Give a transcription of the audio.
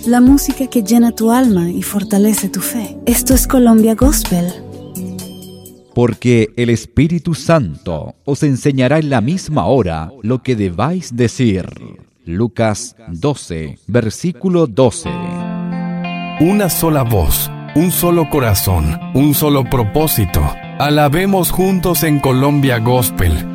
la música que llena tu alma y fortalece tu fe. Esto es Colombia Gospel. Porque el Espíritu Santo os enseñará en la misma hora lo que debáis decir. Lucas 12, versículo 12. Una sola voz, un solo corazón, un solo propósito. Alabemos juntos en Colombia Gospel